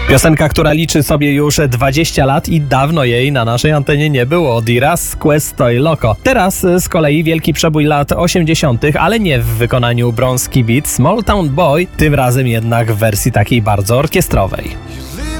Piosenka, która liczy sobie już 20 lat i dawno jej na naszej antenie nie było. Diras Questo y Loco. Teraz z kolei wielki przebój lat 80., ale nie w wykonaniu Bronski Beat, Small Town Boy, tym razem jednak w wersji takiej bardzo orkiestrowej.